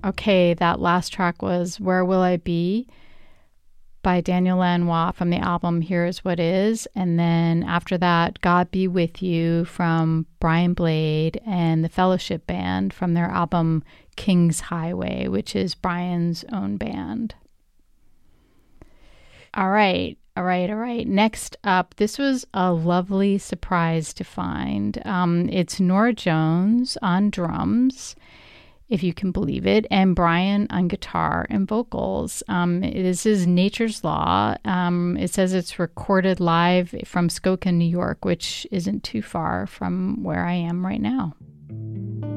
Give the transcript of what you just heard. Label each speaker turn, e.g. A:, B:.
A: Okay, that last track was Where Will I Be by Daniel Lanois from the album Here's What Is. And then after that, God Be With You from Brian Blade and the Fellowship Band from their album King's Highway, which is Brian's own band. All right. Next up, this was a lovely surprise to find. It's Norah Jones on drums, if you can believe it, and Brian on guitar and vocals. This is Nature's Law. It says it's recorded live from Skokie, New York, which isn't too far from where I am right now.